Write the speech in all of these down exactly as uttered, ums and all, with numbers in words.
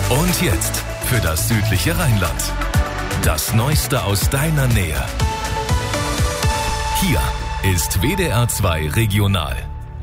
Und jetzt für das südliche Rheinland. Das Neueste aus deiner Nähe. Hier ist W D R zwei Regional.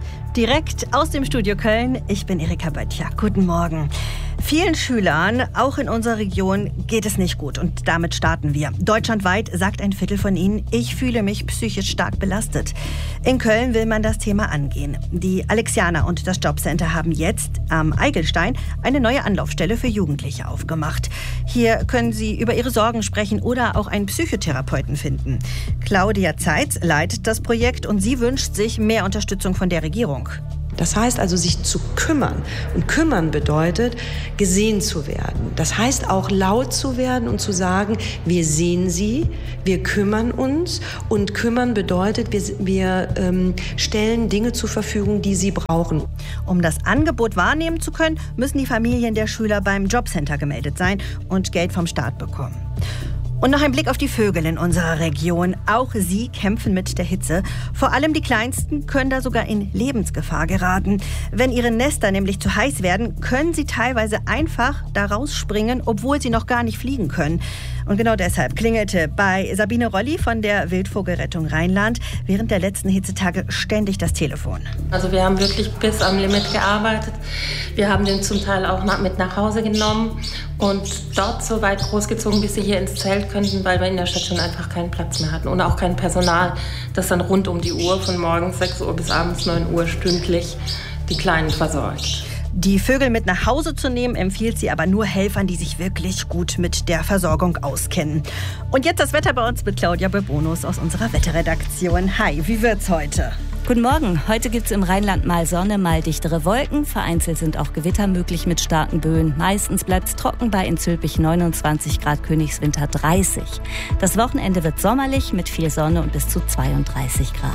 Direkt aus dem Studio Köln, ich bin Erika Böttcher. Guten Morgen. Vielen Schülern, auch in unserer Region, geht es nicht gut. Und damit starten wir. Deutschlandweit sagt ein Viertel von ihnen, ich fühle mich psychisch stark belastet. In Köln will man das Thema angehen. Die Alexianer und das Jobcenter haben jetzt am Eigelstein eine neue Anlaufstelle für Jugendliche aufgemacht. Hier können sie über ihre Sorgen sprechen oder auch einen Psychotherapeuten finden. Claudia Zeitz leitet das Projekt und sie wünscht sich mehr Unterstützung von der Regierung. Das heißt also, sich zu kümmern. Und kümmern bedeutet, gesehen zu werden. Das heißt auch, laut zu werden und zu sagen, wir sehen Sie, wir kümmern uns. Und kümmern bedeutet, wir, wir ähm, stellen Dinge zur Verfügung, die Sie brauchen. Um das Angebot wahrnehmen zu können, müssen die Familien der Schüler beim Jobcenter gemeldet sein und Geld vom Staat bekommen. Und noch ein Blick auf die Vögel in unserer Region. Auch sie kämpfen mit der Hitze. Vor allem die Kleinsten können da sogar in Lebensgefahr geraten. Wenn ihre Nester nämlich zu heiß werden, können sie teilweise einfach da rausspringen, obwohl sie noch gar nicht fliegen können. Und genau deshalb klingelte bei Sabine Rolli von der Wildvogelrettung Rheinland während der letzten Hitzetage ständig das Telefon. Also wir haben wirklich bis am Limit gearbeitet. Wir haben den zum Teil auch mit nach Hause genommen und dort so weit großgezogen, bis sie hier ins Zelt könnten, weil wir in der Station einfach keinen Platz mehr hatten und auch kein Personal, das dann rund um die Uhr von morgens sechs Uhr bis abends neun Uhr stündlich die Kleinen versorgt. Die Vögel mit nach Hause zu nehmen, empfiehlt sie aber nur Helfern, die sich wirklich gut mit der Versorgung auskennen. Und jetzt das Wetter bei uns mit Claudia Bebonus aus unserer Wetterredaktion. Hi, wie wird's heute? Guten Morgen. Heute gibt's im Rheinland mal Sonne, mal dichtere Wolken. Vereinzelt sind auch Gewitter möglich mit starken Böen. Meistens bleibt's trocken bei in Zülpich neunundzwanzig Grad, Königswinter dreißig. Das Wochenende wird sommerlich mit viel Sonne und bis zu zweiunddreißig Grad.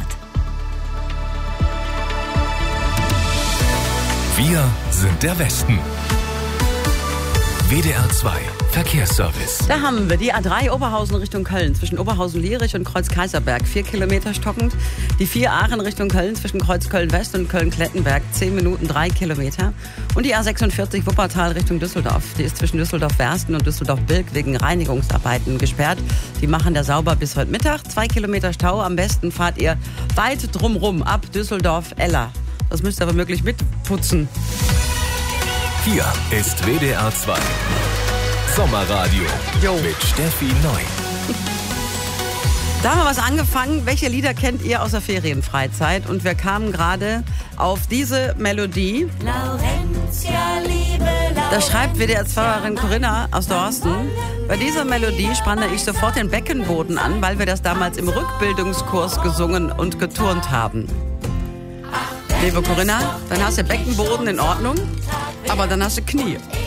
Wir sind der Westen. W D R zwei Verkehrsservice. Da haben wir die A drei Oberhausen Richtung Köln zwischen Oberhausen-Lierich und Kreuz-Kaiserberg. Vier Kilometer stockend. Die vier Aachen Richtung Köln zwischen Kreuz-Köln-West und Köln-Klettenberg. Zehn Minuten, drei Kilometer. Und die A sechsundvierzig Wuppertal Richtung Düsseldorf. Die ist zwischen Düsseldorf-Wersten und Düsseldorf-Bilk wegen Reinigungsarbeiten gesperrt. Die machen da sauber bis heute Mittag. Zwei Kilometer Stau. Am besten fahrt ihr weit drumrum ab Düsseldorf-Eller. Das müsst ihr aber möglich mitputzen. Hier ist W D R zwei Sommerradio Jo. mit Steffi Neu. Da haben wir was angefangen. Welche Lieder kennt ihr aus der Ferienfreizeit? Und wir kamen gerade auf diese Melodie. Laurentia, liebe Laurentia. Da schreibt W D R zwei-Erin Corinna aus Dorsten. Bei dieser Melodie spanne ich sofort den Beckenboden an, weil wir das damals im Rückbildungskurs gesungen und geturnt haben. Liebe Corinna, dann hast du Beckenboden in Ordnung, aber dann hast du Knie.